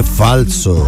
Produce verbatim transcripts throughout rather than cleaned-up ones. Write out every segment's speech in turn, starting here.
falso.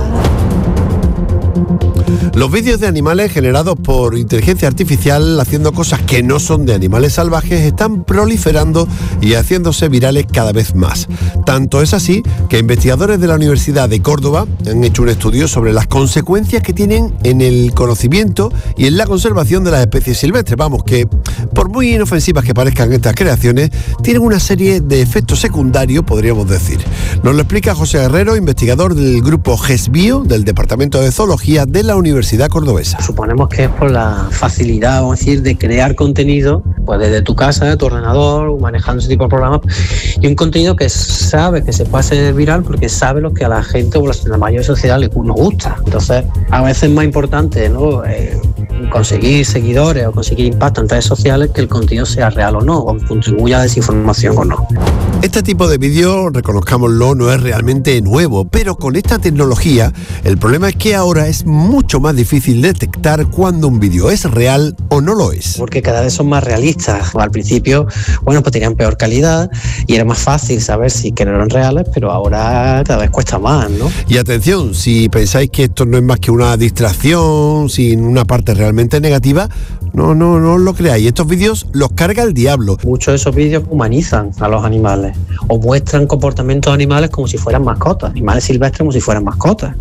Los vídeos de animales generados por inteligencia artificial haciendo cosas que no son de animales salvajes están proliferando y haciéndose virales cada vez más. Tanto es así que investigadores de la Universidad de Córdoba han hecho un estudio sobre las consecuencias que tienen en el conocimiento y en la conservación de las especies silvestres. Vamos, que por muy inofensivas que parezcan estas creaciones, tienen una serie de efectos secundarios, podríamos decir. Nos lo explica José Guerrero, investigador del grupo GESBio del Departamento de Zoología de la Universidad Cordobesa. Suponemos que es por la facilidad, vamos a decir, de crear contenido, pues desde tu casa, de tu ordenador, manejando ese tipo de programas, y un contenido que sabe que se puede hacer viral porque sabe lo que a la gente o a la mayoría sociedad le nos gusta. Entonces, a veces es más importante, ¿no?, eh, conseguir seguidores o conseguir impacto en redes sociales que el contenido sea real o no, o contribuya a desinformación o no. Este tipo de vídeo, reconozcámoslo, no es realmente nuevo, pero con esta tecnología el problema es que ahora es mucho más difícil detectar cuando un vídeo es real o no lo es. Porque cada vez son más realistas. Al principio, bueno, pues tenían peor calidad y era más fácil saber si que no eran reales, pero ahora cada vez cuesta más, ¿no? Y atención, si pensáis que esto no es más que una distracción, sin una parte realmente negativa, no, no, no os lo creáis. Estos vídeos los carga el diablo. Muchos de esos vídeos humanizan a los animales o muestran comportamientos de animales como si fueran mascotas, animales silvestres como si fueran mascotas.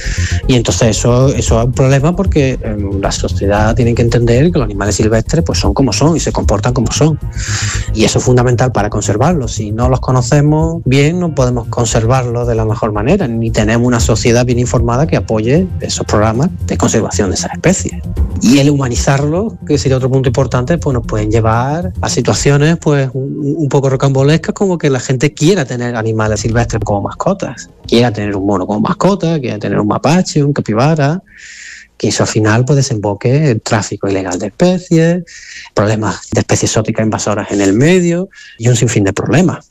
Y entonces eso, eso es un problema porque eh, la sociedad tiene que entender que los animales silvestres pues son como son y se comportan como son. Y eso es fundamental para conservarlos. Si no los conocemos bien, no podemos conservarlos de la mejor manera, ni tenemos una sociedad bien informada que apoye esos programas de conservación de esas especies. Y el humanizarlos, que sería otro punto importante, pues nos pueden llevar a situaciones pues un, un poco rocambolescas, como que la gente quiera tener animales silvestres como mascotas, quiera tener un mono como mascota, quiera tener un mapache, un capibara, que eso al final pues desemboque en tráfico ilegal de especies, problemas de especies exóticas invasoras en el medio y un sinfín de problemas.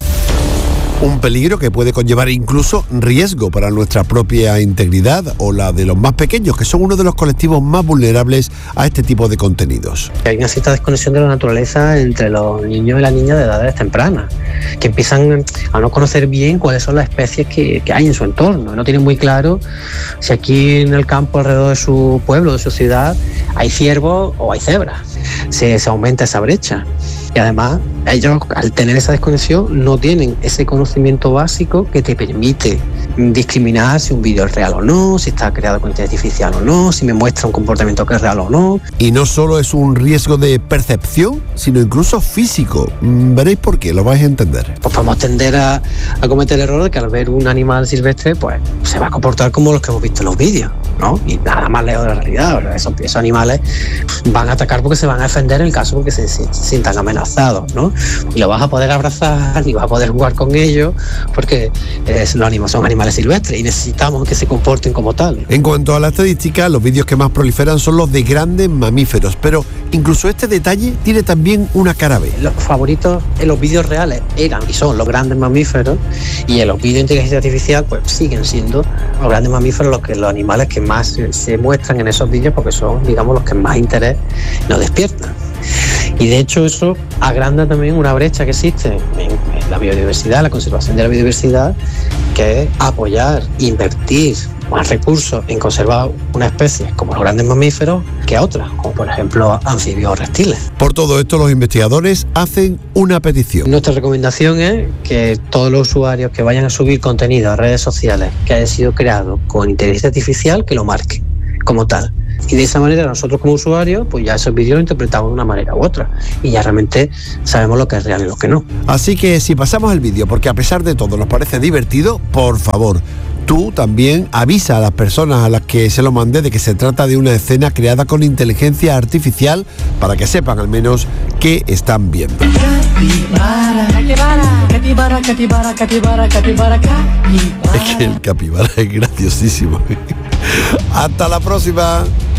Un peligro que puede conllevar incluso riesgo para nuestra propia integridad o la de los más pequeños, que son uno de los colectivos más vulnerables a este tipo de contenidos. Hay una cierta desconexión de la naturaleza entre los niños y las niñas de edades tempranas, que empiezan a no conocer bien cuáles son las especies que, que hay en su entorno. No tienen muy claro si aquí en el campo alrededor de su pueblo, de su ciudad, hay ciervos o hay cebras. Se, se aumenta esa brecha. Y además, ellos, al tener esa desconexión, no tienen ese conocimiento básico que te permite discriminar si un vídeo es real o no, si está creado con inteligencia artificial o no, si me muestra un comportamiento que es real o no. Y no solo es un riesgo de percepción, sino incluso físico. Veréis por qué, lo vais a entender. Pues podemos tender a, a cometer el error de que al ver un animal silvestre, pues se va a comportar como los que hemos visto en los vídeos, ¿no? Y nada más lejos de la realidad. ¿Verdad? Esos, esos animales van a atacar porque se van a defender en el caso porque se, se, se sientan amenazados, ¿no? Y lo vas a poder abrazar, ni vas a poder jugar con ellos, porque eh, los animales son animales silvestres y necesitamos que se comporten como tales. En cuanto a la estadística, los vídeos que más proliferan son los de grandes mamíferos, pero incluso este detalle tiene también una cara B. Los favoritos en los vídeos reales eran y son los grandes mamíferos, y en los vídeos de inteligencia artificial pues siguen siendo los grandes mamíferos los, que, los animales que más se muestran en esos vídeos, porque son, digamos, los que más interés nos despiertan. Y de hecho eso agranda también una brecha que existe en, en la biodiversidad, la conservación de la biodiversidad, que es apoyar, invertir más recursos en conservar una especie como los grandes mamíferos que a otras, como por ejemplo anfibios o reptiles. Por todo esto, los investigadores hacen una petición. Nuestra recomendación es que todos los usuarios que vayan a subir contenido a redes sociales que haya sido creado con inteligencia artificial, que lo marquen como tal. Y de esa manera nosotros como usuarios, pues ya esos vídeos los interpretamos de una manera u otra y ya realmente sabemos lo que es real y lo que no. Así que si pasamos el vídeo porque a pesar de todo nos parece divertido, por favor, tú también avisa a las personas a las que se lo mandé de que se trata de una escena creada con inteligencia artificial, para que sepan al menos que están viendo. Capibara, capibara, capibara, capibara, capibara, capibara. Es que el capibara es graciosísimo. Hasta la próxima.